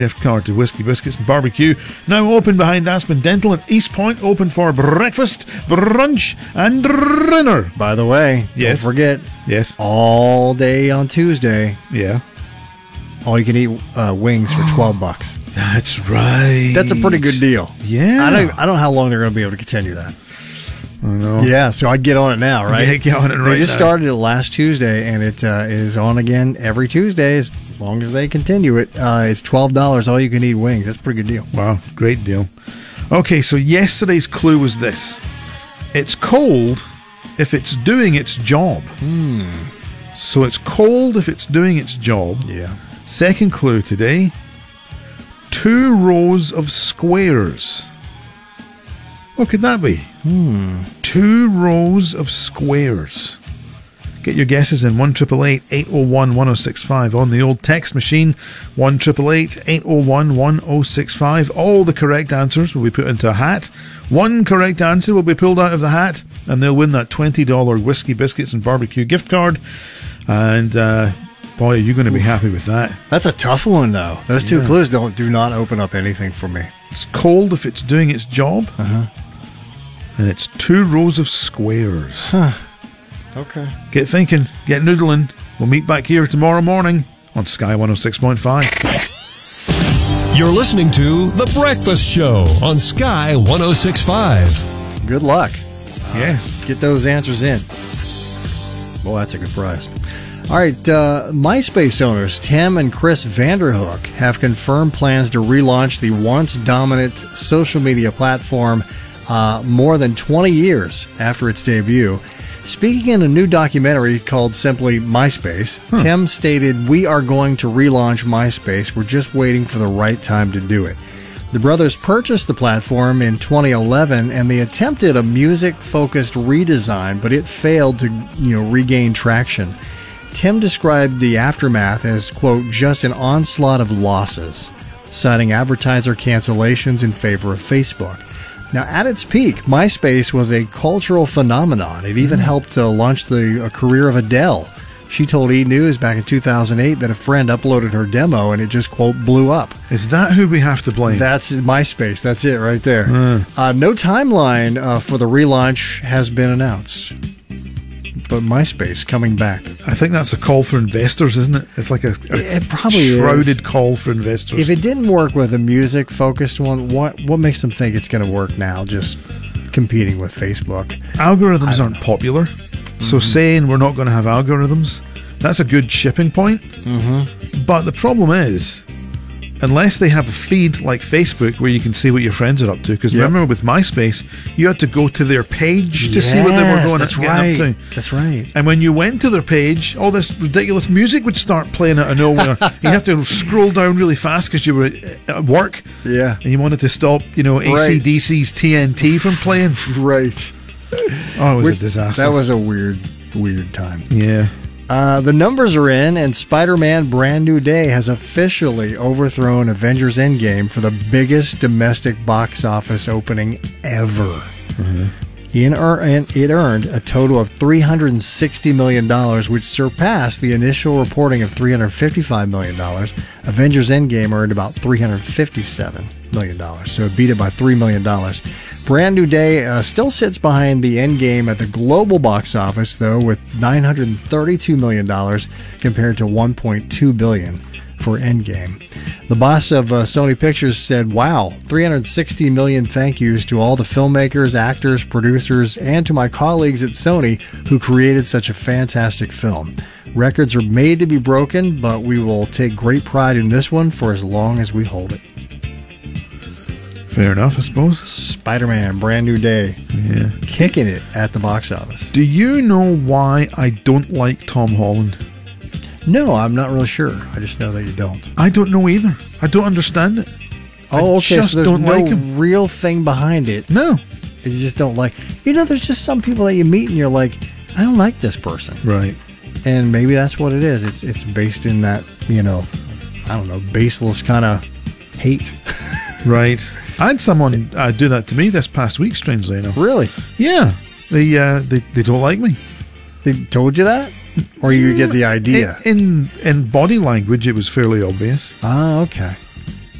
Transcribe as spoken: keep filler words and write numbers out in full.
Gift card to Whiskey Biscuits and Barbecue. Now open behind Aspen Dental at East Point. Open for breakfast, brunch, and dinner. By the way, yes. don't forget, yes, all day on Tuesday, yeah, all you can eat uh, wings for twelve bucks. That's right. That's a pretty good deal. Yeah. I don't. I don't know how long they're going to be able to continue that. I know. Yeah, so I'd get on it now, right? Yeah, get on it right They just now. started it last Tuesday, and it uh, is on again every Tuesday as long as they continue it. Uh, it's twelve dollars, all you can eat wings. That's a pretty good deal. Wow, great deal. Okay, so yesterday's clue was this. It's cold if it's doing its job. Hmm. So it's cold if it's doing its job. Yeah. Second clue today. Two rows of squares. What could that be? Hmm. Two rows of squares. Get your guesses in one eight eight eight, eight oh one, one oh six five on the old text machine. one eight eight eight, eight oh one, one oh six five. All the correct answers will be put into a hat. One correct answer will be pulled out of the hat, and they'll win that twenty dollars Whiskey Biscuits and Barbecue gift card. And uh, boy, are you going to be happy with that. That's a tough one, though. Those two Yeah. clues don't do not open up anything for me. It's cold if it's doing its job. Uh-huh. And it's two rows of squares. Huh. Okay. Get thinking. Get noodling. We'll meet back here tomorrow morning on Sky one oh six point five. You're listening to The Breakfast Show on Sky one oh six point five. Good luck. Yes. Get those answers in. Boy, that's a good prize. All right, uh, MySpace owners Tim and Chris Vanderhook have confirmed plans to relaunch the once dominant social media platform uh, more than twenty years after its debut. Speaking in a new documentary called simply MySpace, huh. Tim stated, "We are going to relaunch MySpace. We're just waiting for the right time to do it." The brothers purchased the platform in twenty eleven, and they attempted a music-focused redesign, but it failed to, you know, regain traction. Tim described the aftermath as, quote, just an onslaught of losses, citing advertiser cancellations in favor of Facebook. Now, at its peak, MySpace was a cultural phenomenon. It even mm. helped to launch the uh, career of Adele. She told E! News back in two thousand eight that a friend uploaded her demo and it just, quote, blew up. Is that who we have to blame? That's MySpace. That's it right there. Mm. Uh, no timeline uh, for the relaunch has been announced. But MySpace coming back. I think that's a call for investors, isn't it? It's like a, a it probably shrouded is. call for investors. If it didn't work with a music-focused one, what what makes them think it's going to work now, just competing with Facebook? Algorithms aren't know. popular. So mm-hmm. saying we're not going to have algorithms, that's a good shipping point. Mm-hmm. But the problem is, unless they have a feed like Facebook where you can see what your friends are up to, because yep. remember with MySpace, you had to go to their page to yes, see what they were going that's to right. get up to. That's right. And when you went to their page, all this ridiculous music would start playing out of nowhere. You have to scroll down really fast because you were at work. Yeah. And you wanted to stop, you know, A C D C's T N T from playing. Right. Oh, it was Which, a disaster. That was a weird, weird time. Yeah. Uh, the numbers are in, and Spider-Man Brand New Day has officially overthrown Avengers Endgame for the biggest domestic box office opening ever. Mm-hmm. It earned a total of three hundred sixty million dollars, which surpassed the initial reporting of three hundred fifty-five million dollars. Avengers Endgame earned about three hundred fifty-seven million dollars, so it beat it by three million dollars. Brand New Day uh, still sits behind the Endgame at the global box office, though, with nine hundred thirty-two million dollars compared to one point two billion dollars for Endgame. The boss of uh, Sony Pictures said, "Wow, three hundred sixty million thank yous to all the filmmakers, actors, producers, and to my colleagues at Sony who created such a fantastic film. Records are made to be broken, but we will take great pride in this one for as long as we hold it." Fair enough, I suppose. Spider-Man, Brand New Day. Yeah. Kicking it at the box office. Do you know why I don't like Tom Holland? No, I'm not really sure. I just know that you don't. I don't know either. I don't understand it. Oh, I okay. just So there's don't no like him. real thing behind it. No. You just don't like. You know, there's just some people that you meet and you're like, I don't like this person. Right. And maybe that's what it is. It's it's based in that, you know, I don't know, baseless kind of hate. Right. I had someone uh, do that to me this past week, strangely enough. Really? Yeah. They uh, they they don't like me. They told you that? Or you get the idea? In, in in body language, it was fairly obvious. Ah, okay.